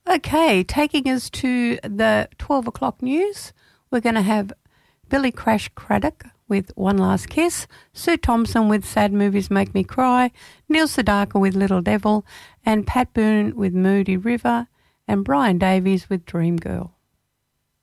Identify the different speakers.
Speaker 1: Okay, taking us to the 12 o'clock news, we're going to have Billy Crash Craddock with One Last Kiss, Sue Thompson with Sad Movies Make Me Cry, Neil Sedaka with Little Devil, and Pat Boone with Moody River, and Brian Davies with Dream Girl.